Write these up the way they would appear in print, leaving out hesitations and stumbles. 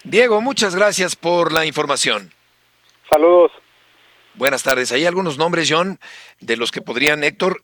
Diego, muchas gracias por la información. Saludos. Buenas tardes. Hay algunos nombres, John, de los que podrían, Héctor,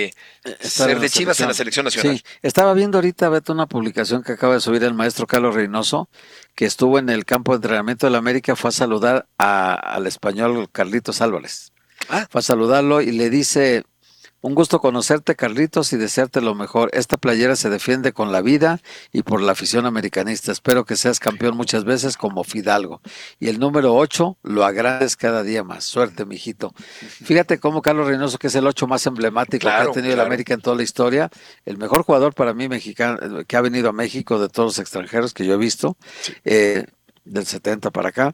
Estar ser en la de Chivas en la selección. selección nacional. Sí, estaba viendo ahorita, Beto, una publicación que acaba de subir el maestro Carlos Reynoso, que estuvo en el campo de entrenamiento de la América, fue a saludar al español Carlitos Álvarez. Ah. Fue a saludarlo y le dice: un gusto conocerte, Carlitos, y desearte lo mejor. Esta playera se defiende con la vida y por la afición americanista. Espero que seas campeón muchas veces como Fidalgo. Y el número 8 lo agrandes cada día más. Suerte, mijito. Fíjate cómo Carlos Reynoso, que es el 8 más emblemático que ha tenido el América en toda la historia, el mejor jugador para mí mexicano que ha venido a México de todos los extranjeros que yo he visto, Sí. del 70 para acá.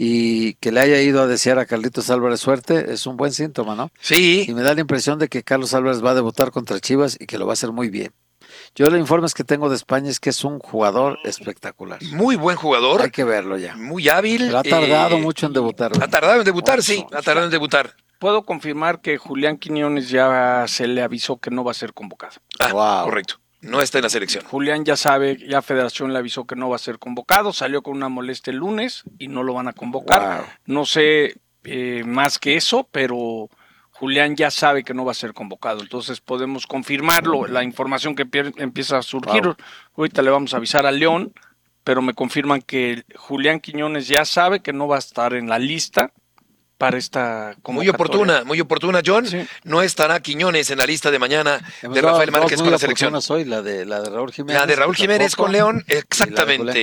Y que le haya ido a desear a Carlitos Álvarez suerte es un buen síntoma, ¿no? Sí. Y me da la impresión de que Carlos Álvarez va a debutar contra Chivas y que lo va a hacer muy bien. Yo los informes que tengo de España es que es un jugador espectacular. Muy buen jugador. Hay que verlo ya. Muy hábil. Pero ha tardado mucho en debutar. Ha tardado en debutar, sí. Ha tardado en debutar. Puedo confirmar que Julián Quiñones ya se le avisó que no va a ser convocado. Wow. Correcto. No está en la selección. Julián ya sabe, ya Federación le avisó que no va a ser convocado, salió con una molestia el lunes y no lo van a convocar. Wow. No sé más que eso, pero Julián ya sabe que no va a ser convocado, entonces podemos confirmarlo, la información que empieza a surgir. Wow. Ahorita le vamos a avisar a León, pero me confirman que Julián Quiñones ya sabe que no va a estar en la lista para esta convocatoria. Muy oportuna, John. Sí. No estará Quiñones en la lista de mañana de Rafael Márquez con la selección. Hoy, la de Raúl Jiménez. La de Raúl Jiménez con León, exactamente.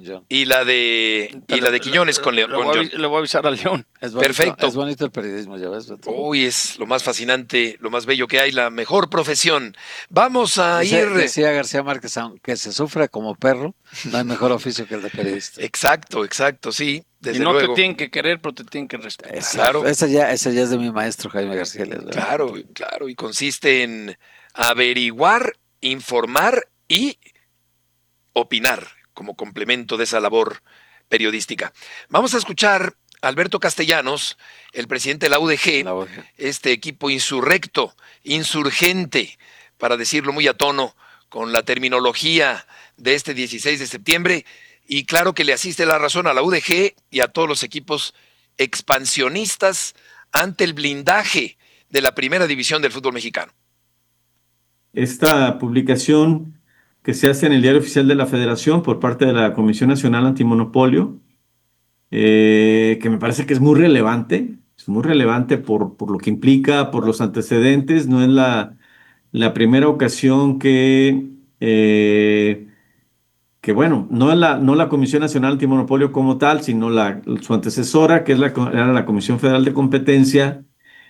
Y la de Quiñones con León. Le voy a avisar a León. Es bonito, perfecto. Es bonito el periodismo, ya ves. Uy, es lo más fascinante, lo más bello que hay, la mejor profesión. Vamos a ir. Decía García Márquez, aunque se sufra como perro, no hay mejor oficio que el de periodista. Exacto, sí. Desde y no luego. Te tienen que querer, pero te tienen que respetar. Claro. Esa ya es de mi maestro Jaime García. Claro, y consiste en averiguar, informar y opinar como complemento de esa labor periodística. Vamos a escuchar a Alberto Castellanos, el presidente de la UDG, este equipo insurrecto, insurgente, para decirlo muy a tono con la terminología de este 16 de septiembre, y claro que le asiste la razón a la UDG y a todos los equipos expansionistas ante el blindaje de la primera división del fútbol mexicano. Esta publicación que se hace en el Diario Oficial de la Federación por parte de la Comisión Nacional Antimonopolio, que me parece que es muy relevante por lo que implica, por los antecedentes. No es la primera ocasión que bueno, no la Comisión Nacional Antimonopolio como tal, sino su antecesora, que era la Comisión Federal de Competencia,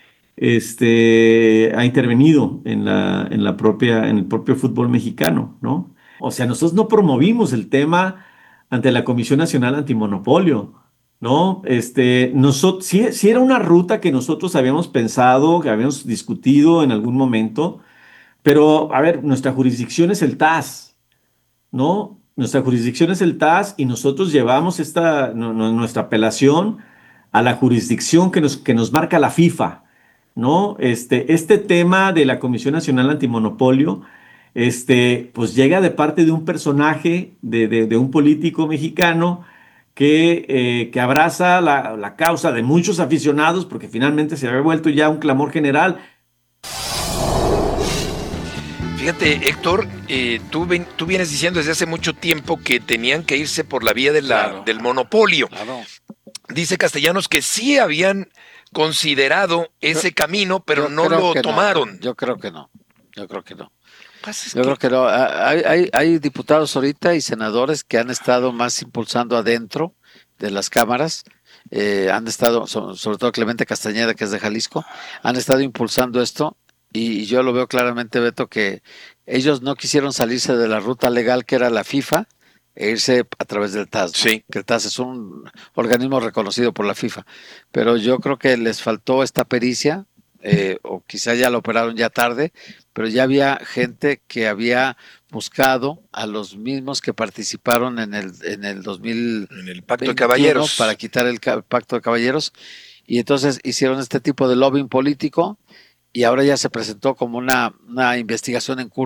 ha intervenido en el propio fútbol mexicano, ¿no? O sea, nosotros no promovimos el tema ante la Comisión Nacional Antimonopolio, ¿no? Sí era una ruta que nosotros habíamos pensado, que habíamos discutido en algún momento, pero, a ver, nuestra jurisdicción es el TAS, ¿no? Nuestra jurisdicción es el TAS y nosotros llevamos nuestra apelación a la jurisdicción que nos marca la FIFA, ¿no? Este tema de la Comisión Nacional Antimonopolio, pues llega de parte de un personaje, de un político mexicano que abraza la causa de muchos aficionados, porque finalmente se había vuelto ya un clamor general. Fíjate, Héctor, tú vienes diciendo desde hace mucho tiempo que tenían que irse por la vía del monopolio. Claro. Dice Castellanos que sí habían considerado ese camino, pero no lo tomaron. No. Yo creo que no. Creo que no. Hay diputados ahorita y senadores que han estado más impulsando adentro de las cámaras. Han estado, sobre todo Clemente Castañeda, que es de Jalisco, han estado impulsando esto. Y yo lo veo claramente, Beto, que ellos no quisieron salirse de la ruta legal que era la FIFA e irse a través del TAS, ¿no? Sí. Que el TAS es un organismo reconocido por la FIFA. Pero yo creo que les faltó esta pericia, o quizá ya lo operaron ya tarde, pero ya había gente que había buscado a los mismos que participaron en el 2000 en el Pacto de Caballeros, para quitar el Pacto de Caballeros, y entonces hicieron este tipo de lobbying político. Y ahora ya se presentó como una investigación en curso.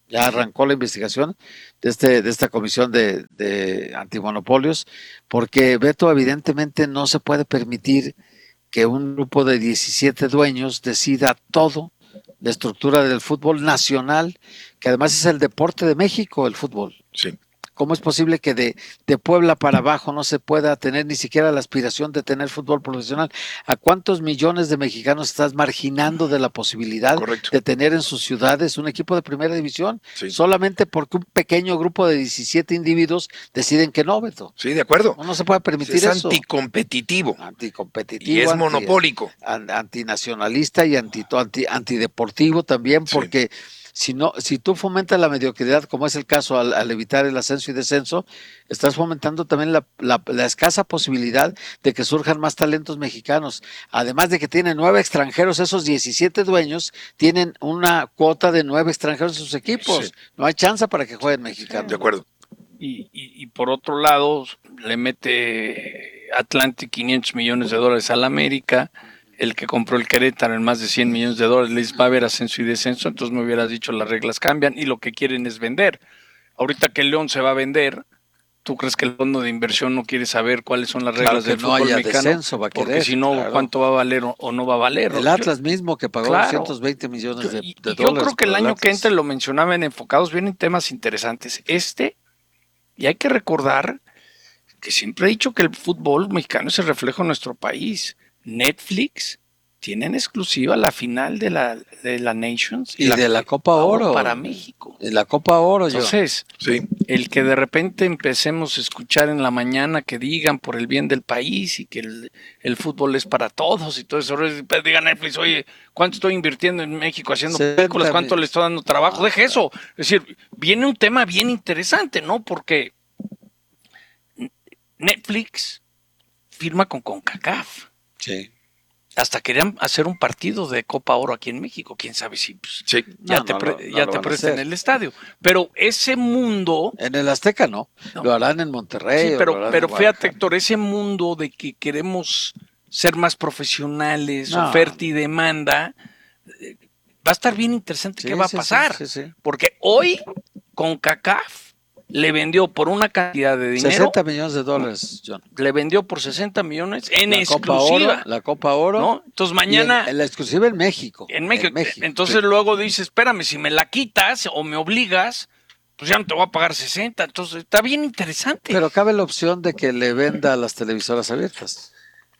Ya arrancó la investigación de esta comisión de antimonopolios, porque Beto, evidentemente no se puede permitir que un grupo de 17 dueños decida todo la estructura del fútbol nacional, que además es el deporte de México, el fútbol. Sí. ¿Cómo es posible que de Puebla para abajo no se pueda tener ni siquiera la aspiración de tener fútbol profesional? ¿A cuántos millones de mexicanos estás marginando de la posibilidad Correcto. de tener en sus ciudades un equipo de primera división? Sí. Solamente porque un pequeño grupo de 17 individuos deciden que no, Beto. Sí, de acuerdo. No se puede permitir Es eso. anticompetitivo. Anticompetitivo. Y es monopólico. Antinacionalista y antideportivo también, porque si tú fomentas la mediocridad, como es el caso al evitar el ascenso y descenso, estás fomentando también la escasa posibilidad de que surjan más talentos mexicanos. Además de que tienen 9 extranjeros, esos 17 dueños tienen una cuota de 9 extranjeros en sus equipos. Sí. No hay chance para que jueguen mexicanos. De acuerdo. Y por otro lado, le mete Atlantic $500 millones a la América. El que compró el Querétaro en más de $100 millones, les va a haber ascenso y descenso. Entonces me hubieras dicho, las reglas cambian y lo que quieren es vender. Ahorita que el León se va a vender, ¿tú crees que el fondo de inversión no quiere saber cuáles son las reglas del fútbol mexicano? Descenso, va a porque querer, si no, claro. ¿cuánto va a valer o no va a valer? El Atlas mismo que pagó Claro. 220 millones de Y dólares. yo creo que el por año que Atlas. entra, lo mencionaban enfocados, vienen temas interesantes. Y hay que recordar que siempre he dicho que el fútbol mexicano es el reflejo de nuestro país. Netflix tiene en exclusiva la final de la Nations Y de la Copa Oro. para México. De la Copa Oro, Entonces, Sí. el que de repente empecemos a escuchar en la mañana que digan por el bien del país y que el fútbol es para todos y todo eso, diga Netflix, oye, ¿cuánto estoy invirtiendo en México haciendo películas? ¿Cuánto le estoy dando trabajo? Deje eso. Es decir, viene un tema bien interesante, ¿no? Porque Netflix firma con CONCACAF. Sí. Hasta querían hacer un partido de Copa Oro aquí en México. Quién sabe si pues, Sí. ya No, te no lo van a prestan hacer. el estadio. Pero ese mundo. En el Azteca no. Lo harán en Monterrey. Sí, o lo pero harán en fíjate, Guadalajara. Héctor, ese mundo de que queremos ser más profesionales, No. oferta y demanda, va a estar bien interesante Sí, qué va a sí, pasar. sí. Porque hoy CONCACAF le vendió por una cantidad de dinero. $60 millones, John. Le vendió por 60 millones en La exclusiva. Copa Oro. ¿No? Entonces mañana. En la exclusiva en México. En México. Entonces luego dices, espérame, si me la quitas o me obligas, pues ya no te voy a pagar 60. Entonces está bien interesante. Pero cabe la opción de que le venda a las televisoras abiertas.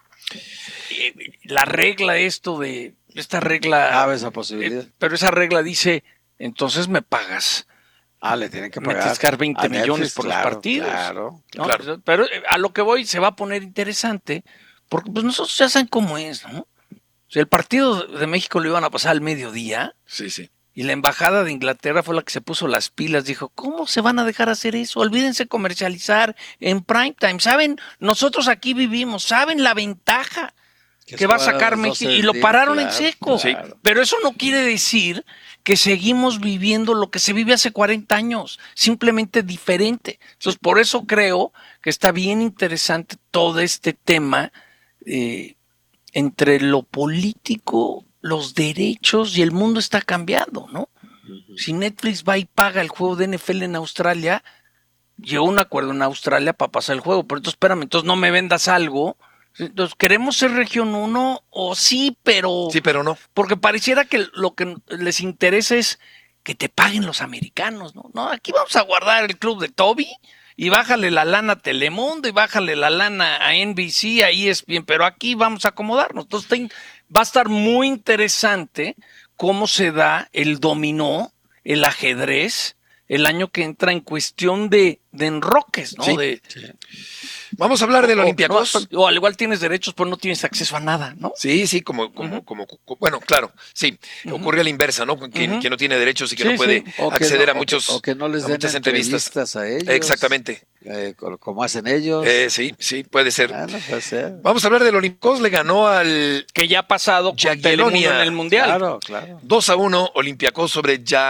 La regla esta regla. Cabe esa posibilidad. Pero esa regla dice, entonces me pagas. Le tienen que Me pagar. tienes que dar 20 a millones Netflix, por los partidos. Claro. ¿no? Claro. Pero a lo que voy se va a poner interesante, porque pues nosotros ya saben cómo es, ¿no? O sea, el partido de México lo iban a pasar al mediodía. Sí, sí. Y la embajada de Inglaterra fue la que se puso las pilas, dijo, ¿cómo se van a dejar hacer eso? Olvídense comercializar en prime time. ¿Saben? Nosotros aquí vivimos, ¿saben la ventaja que va a sacar México? Y lo pararon en seco. Sí. Pero eso no quiere decir que seguimos viviendo lo que se vive hace 40 años, simplemente diferente. Entonces, por eso creo que está bien interesante todo este tema entre lo político, los derechos y el mundo está cambiando, ¿no? Si Netflix va y paga el juego de NFL en Australia, llegó un acuerdo en Australia para pasar el juego, pero entonces espérame, entonces no me vendas algo. Entonces, ¿queremos ser región 1? O sí, pero... Sí, pero no. Porque pareciera que lo que les interesa es que te paguen los americanos, ¿no? No, aquí vamos a guardar el club de Toby y bájale la lana a Telemundo y bájale la lana a NBC, a ESPN, pero aquí vamos a acomodarnos. Entonces va a estar muy interesante cómo se da el dominó, el ajedrez, el año que entra en cuestión de enroques, ¿no? Sí. Vamos a hablar del Olympiacos. O al igual tienes derechos, pero no tienes acceso a nada, ¿no? Sí, bueno, claro, sí, ocurre a la inversa, ¿no? Que no tiene derechos y que no puede acceder a muchos, o que no les den muchas entrevistas a ellos. Exactamente. Como hacen ellos. Sí, puede ser. Puede ser. Vamos a hablar del Olympiacos, le ganó al que ya ha pasado con Jagiellonia Telemundo en el Mundial. Claro. 2-1 Olympiacos sobre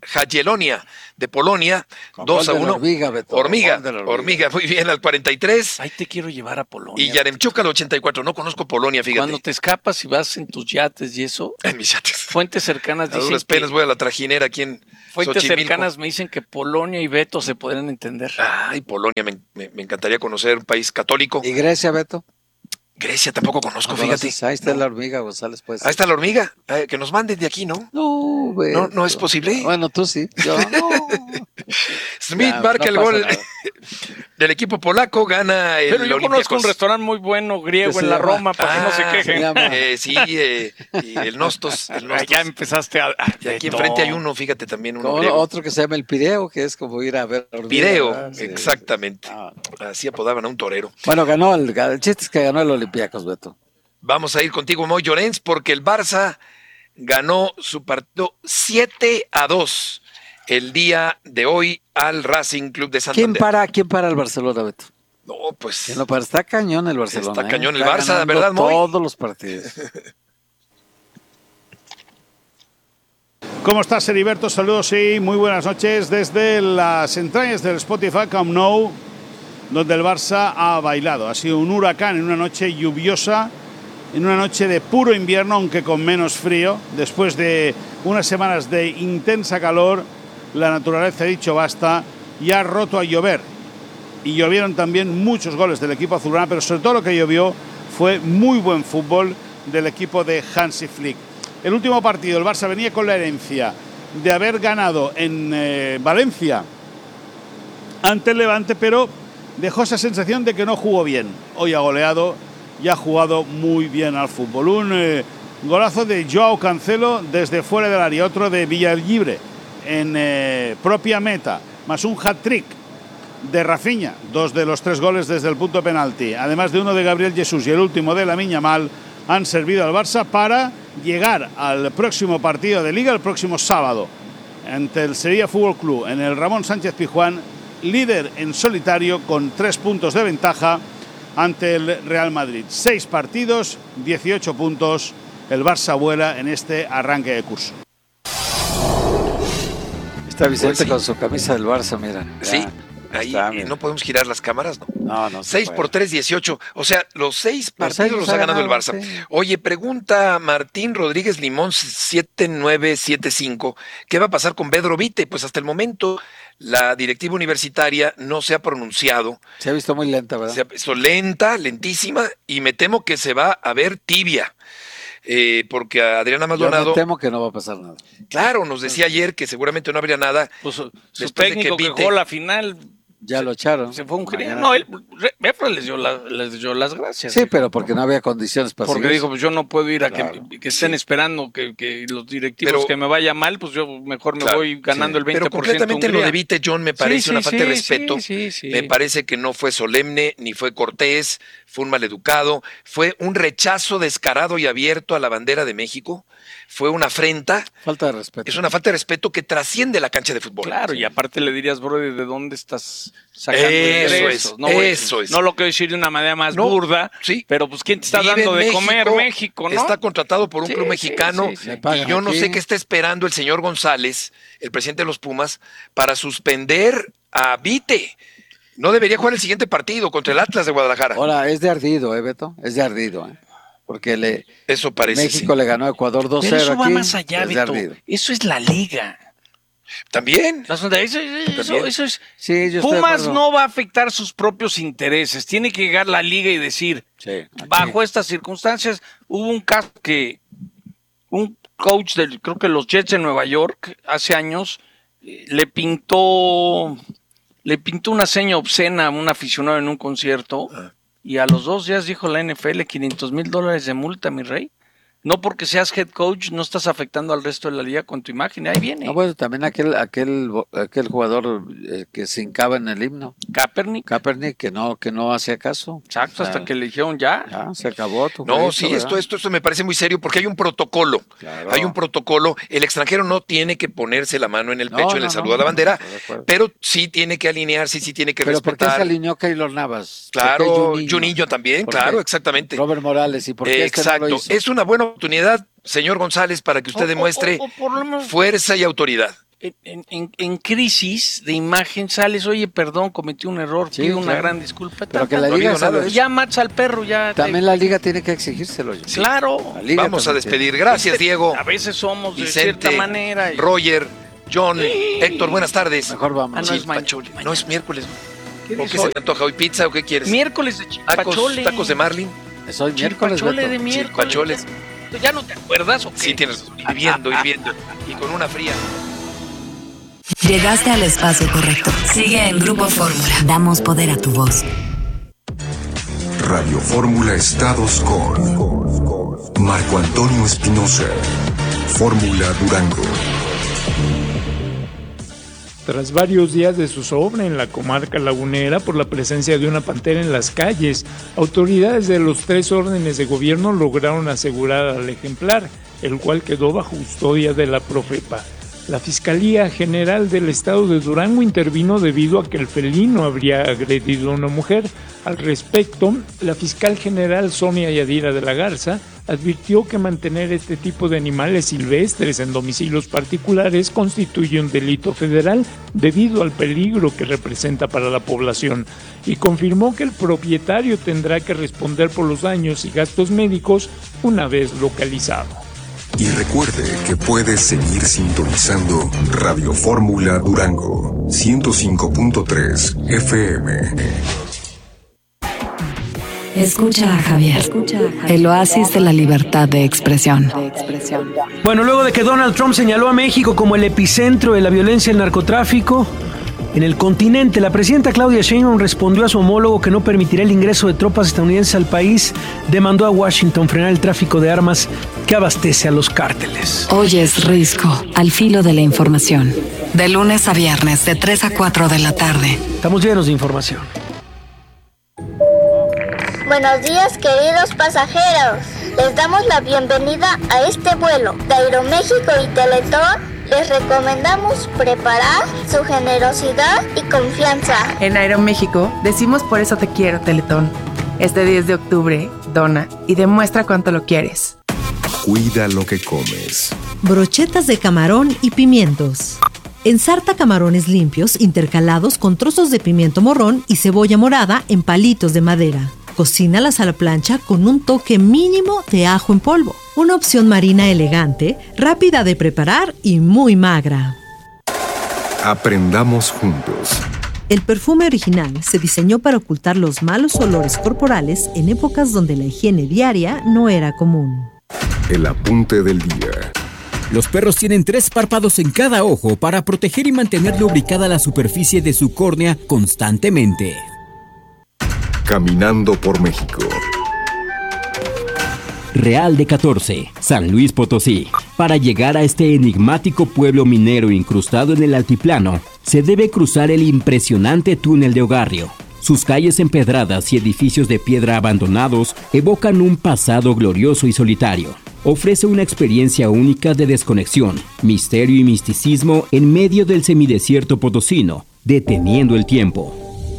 Jagiellonia de Polonia, Con 2 a gol de la 1. Hormiga, Beto, Hormiga, gol de la Hormiga. Hormiga, muy bien, al 43. Ahí te quiero llevar a Polonia. Y Yaremchuk al 84. No conozco Polonia, fíjate. Cuando te escapas y vas en tus yates y eso, En mis yates. fuentes cercanas A dicen duras penas voy a la trajinera aquí en fuentes Xochimilco. cercanas me dicen que Polonia y Beto se podrían entender. Ay, Polonia, me encantaría conocer un país católico. ¿Y Grecia, Beto? Grecia tampoco conozco, fíjate. ¿Conoces? Ahí está la Hormiga González, pues. Ahí está la Hormiga, que nos manden de aquí, ¿no? No, Beto. No es posible. Bueno, tú sí, yo no. Smith Ya, marca no el pasa gol nada. del equipo polaco, gana el Pero yo conozco un Olympiacos. restaurante muy bueno griego ¿Qué se en la llama? Roma para que no se se quejen. llama- Sí, y el Nostos. El Nostos. Ya empezaste a... Y aquí enfrente hay uno, fíjate, también uno Como griego. otro que se llama el Pireo, que es como ir a ver la Hormiga, Pireo, ¿verdad? Sí. exactamente. Ah. Así apodaban a un torero. Bueno, ganó el chiste es que ganó el Olympiacos, Beto. Vamos a ir contigo, Moy Llorens, porque el Barça ganó su partido 7-2 el día de hoy al Racing Club de Santander. ¿Quién para el Barcelona, Beto? No, pues ¿Quién lo para? Está cañón el Barcelona. Está cañón el Está Barça, ganando ¿verdad, Moy? Todos los partidos. ¿Cómo estás, Heriberto? Saludos y muy buenas noches desde las entrañas del Spotify Camp Nou, donde el Barça ha bailado. Ha sido un huracán en una noche lluviosa, en una noche de puro invierno, aunque con menos frío. Después de unas semanas de intensa calor, la naturaleza ha dicho basta y ha roto a llover. Y llovieron también muchos goles del equipo azulgrana, pero sobre todo lo que llovió fue muy buen fútbol del equipo de Hansi Flick. El último partido, el Barça venía con la herencia de haber ganado en Valencia ante el Levante, pero dejó esa sensación de que no jugó bien. Hoy ha goleado y ha jugado muy bien al fútbol. Un golazo de Joao Cancelo desde fuera del área, otro de Villalibre en propia meta, más un hat-trick de Rafinha, 2 de los 3 goles desde el punto de penalti, además de uno de Gabriel Jesús y el último de Lamine Yamal, han servido al Barça para llegar al próximo partido de Liga el próximo sábado ante el Sevilla Fútbol Club en el Ramón Sánchez Pizjuán, líder en solitario con 3 puntos de ventaja ante el Real Madrid. 6 partidos, 18 puntos. El Barça vuela en este arranque de curso. Está Vicente Pues sí. con su camisa del Barça, mira. sí, Ya ahí está, mira. no podemos girar las cámaras, ¿no? No se 6 puede. por 3, 18. O sea, los 6 partidos seis los ha ganado el Barça. sí. Oye, pregunta Martín Rodríguez Limón 7975, ¿qué va a pasar con Pedro Vite? Pues hasta el momento la directiva universitaria no se ha pronunciado. Se ha visto muy lenta, ¿verdad? Se ha visto lenta, lentísima, y me temo que se va a ver tibia. Porque a Adriana Yo me Maldonado, temo que no va a pasar nada. claro, nos decía ayer que seguramente no habría nada. Pues su Después de técnico que que Vite- jugó la final Ya lo echaron. se fue un genio. Mañana- No, él, Befra les dio las gracias. Sí, pero porque no había condiciones para Porque seguir. dijo, pues yo no puedo ir a Claro. que estén Sí. esperando que los directivos Pero- que me vaya mal, pues yo mejor me Claro, voy ganando el 20%. Pero completamente lo de Vite, John, me parece una falta de respeto. Sí. Me parece que no fue solemne, ni fue cortés, fue un maleducado, fue un rechazo descarado y abierto a la bandera de México, fue una afrenta, Falta de respeto. es una falta de respeto que trasciende la cancha de fútbol. Claro, y aparte le dirías, Brody, ¿de dónde estás sacando Eso ingresos? es, No, güey, eso es. No lo quiero decir de una manera más No, burda, sí. pero pues ¿quién te está Vive dando en de comer México, México, no? Está contratado por un Sí, club sí, mexicano sí. Le y pagan yo no aquí. sé qué está esperando el señor González, el presidente de los Pumas, para suspender a Vite. No debería jugar el siguiente partido contra el Atlas de Guadalajara. Ahora, es de ardido, Beto? Es de ardido, ¿eh? Porque Eso parece. México Sí. le ganó a Ecuador 2-0 Pero eso va aquí, más allá, es de Beto. ardido. Eso es la liga. También. Eso es. Sí, yo estoy de Pumas acuerdo. no va a afectar sus propios intereses. Tiene que llegar la liga y decir, Sí, aquí. bajo estas circunstancias, hubo un caso que un coach del, creo que los Jets de Nueva York, hace años, le pintó una seña obscena a un aficionado en un concierto y a los 2 días dijo la NFL $500,000 de multa, mi rey. No porque seas head coach, no estás afectando al resto de la liga con tu imagen. Ahí viene. No, bueno, también aquel jugador que se hincaba en el himno, Kaepernick. Kaepernick, que no hacía caso. Exacto, O sea, hasta que le dijeron ya. Ya, se acabó tu No, jueguito, sí, ¿verdad? esto me parece muy serio porque hay un protocolo. Claro. Hay un protocolo. El extranjero no tiene que ponerse la mano en el No, pecho en no, el saludo no, a la bandera, estoy de acuerdo. pero sí tiene que alinearse, sí tiene que Pero ¿por qué se respetar. alineó Keylor Navas? Claro, ¿Por qué Juninho también, ¿Por claro, qué? exactamente. Robert Morales, ¿y por qué este no Exacto, lo hizo? es una buena oportunidad señor González, para que usted demuestre o por lo menos fuerza y autoridad. En crisis de imagen sales, oye, perdón, cometí un error, Sí, pido una claro. gran disculpa. Pero que no la digo liga nada de sabe. eso. Ya matas al perro, ya. También la liga tiene que exigírselo. Sí. Claro. La liga Vamos a también despedir. Gracias, Diego, A veces somos de Vicente, cierta manera. Roger, John, Héctor, buenas tardes. Mejor vamos. no Sí, es mañana. Pacholi. No es miércoles. ¿Qué ¿O dices qué se hoy? te antoja hoy? ¿Pizza o qué quieres? Miércoles de chilpachole. ¿Tacos de Marlin? Soy miércoles. Chilpachole Beto. de miércoles. Chilpacholes. ¿Ya no te acuerdas o qué? Sí, tienes hirviendo. Y con una fría. Llegaste al espacio correcto. Sigue en Grupo Fórmula. Damos poder a tu voz. Radio Fórmula Estados con Marco Antonio Espinosa. Fórmula Durango. Tras varios días de zozobra en la comarca lagunera por la presencia de una pantera en las calles, autoridades de los 3 órdenes de gobierno lograron asegurar al ejemplar, el cual quedó bajo custodia de la Profepa. La Fiscalía General del Estado de Durango intervino debido a que el felino habría agredido a una mujer. Al respecto, la fiscal general Sonia Yadira de la Garza advirtió que mantener este tipo de animales silvestres en domicilios particulares constituye un delito federal debido al peligro que representa para la población, y confirmó que el propietario tendrá que responder por los daños y gastos médicos una vez localizado. Y recuerde que puede seguir sintonizando Radio Fórmula Durango 105.3 FM. Escucha a Javier. El oasis de la libertad de expresión. Bueno, luego de que Donald Trump señaló a México como el epicentro de la violencia y el narcotráfico en el continente, la presidenta Claudia Sheinbaum respondió a su homólogo que no permitirá el ingreso de tropas estadounidenses al país. Demandó a Washington frenar el tráfico de armas que abastece a los cárteles. Hoy es Risco, al filo de la información. De lunes a viernes, de 3 a 4 de la tarde. Estamos llenos de información. Buenos días, queridos pasajeros. Les damos la bienvenida a este vuelo de Aeroméxico y Teletón. Les recomendamos preparar su generosidad y confianza. En Aeroméxico decimos por eso te quiero, Teletón. Este 10 de octubre, dona y demuestra cuánto lo quieres. Cuida lo que comes. Brochetas de camarón y pimientos. Ensarta camarones limpios intercalados con trozos de pimiento morrón y cebolla morada en palitos de madera. Cocínalas a la plancha con un toque mínimo de ajo en polvo. Una opción marina elegante, rápida de preparar y muy magra. Aprendamos juntos. El perfume original se diseñó para ocultar los malos olores corporales en épocas donde la higiene diaria no era común. El apunte del día. Los perros tienen 3 párpados en cada ojo para proteger y mantener lubricada la superficie de su córnea constantemente. Caminando por México. Real de 14, San Luis Potosí. Para llegar a este enigmático pueblo minero incrustado en el altiplano, se debe cruzar el impresionante túnel de Ogarrio. Sus calles empedradas y edificios de piedra abandonados evocan un pasado glorioso y solitario. Ofrece una experiencia única de desconexión, misterio y misticismo en medio del semidesierto potosino, deteniendo el tiempo.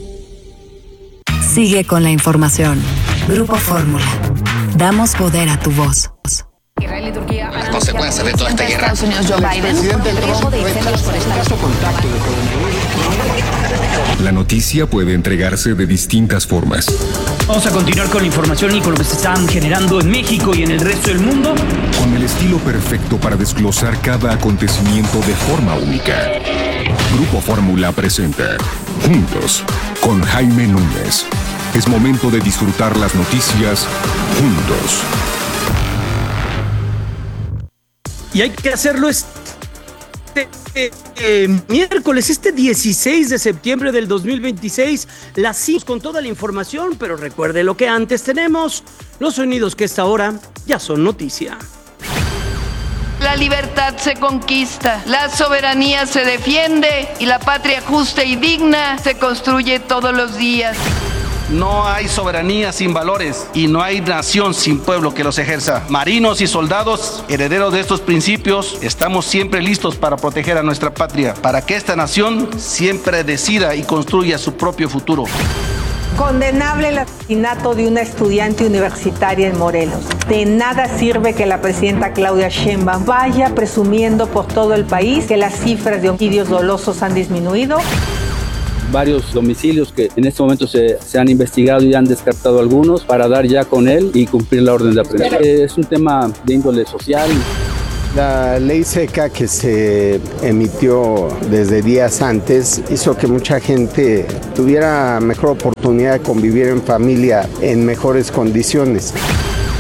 Sigue con la información. Grupo Fórmula. Damos poder a tu voz. Las consecuencias de toda esta guerra. Estados Unidos, Joe Biden, el riesgo de incendios forestales o contacto de coronavirus. La noticia puede entregarse de distintas formas. Vamos a continuar con la información y con lo que se están generando en México y en el resto del mundo. Con el estilo perfecto para desglosar cada acontecimiento de forma única. Grupo Fórmula presenta Juntos con Jaime Núñez. Es momento de disfrutar las noticias juntos. Y hay que hacerlo miércoles, este 16 de septiembre del 2026. Las 5 con toda la información, pero recuerde lo que antes tenemos. Los sonidos que esta hora ya son noticia. La libertad se conquista, la soberanía se defiende y la patria justa y digna se construye todos los días. No hay soberanía sin valores y no hay nación sin pueblo que los ejerza. Marinos y soldados, herederos de estos principios, estamos siempre listos para proteger a nuestra patria, para que esta nación siempre decida y construya su propio futuro. Condenable el asesinato de una estudiante universitaria en Morelos. De nada sirve que la presidenta Claudia Sheinbaum vaya presumiendo por todo el país que las cifras de homicidios dolosos han disminuido. Varios domicilios que en este momento se han investigado y han descartado algunos para dar ya con él y cumplir la orden de aprehensión. Es un tema de índole social. La ley seca que se emitió desde días antes hizo que mucha gente tuviera mejor oportunidad de convivir en familia en mejores condiciones.